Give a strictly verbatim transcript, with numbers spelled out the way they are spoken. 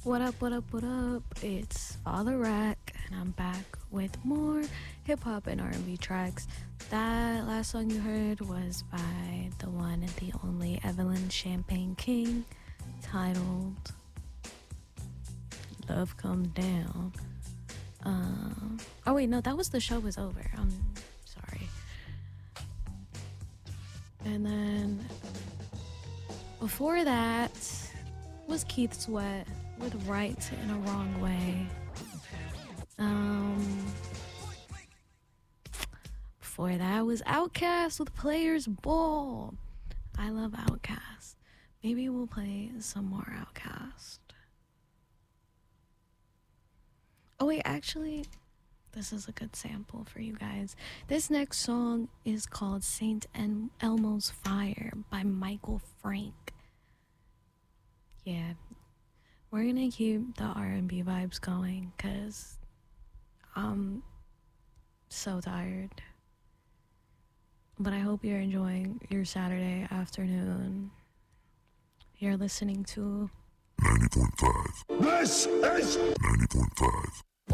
What up, what up, what up? It's Father Rack, and I'm back with more hip-hop and R and B tracks. That last song you heard was by the one and the only Evelyn Champagne King, titled Love Comes Down. Um, oh wait, no, that was The Show Was Over. I'm sorry. And then before that was Keith Sweat with Right in a Wrong Way. Um, before that was Outkast with Players Ball. I love Outkast. Maybe we'll play some more Outkast. Oh wait, actually, this is a good sample for you guys. This next song is called Saint Elmo's Fire by Michael Frank. Yeah, we're gonna keep the R and B vibes going because I'm so tired. But I hope you're enjoying your Saturday afternoon. You're listening to ninety point five. This is ninety point five.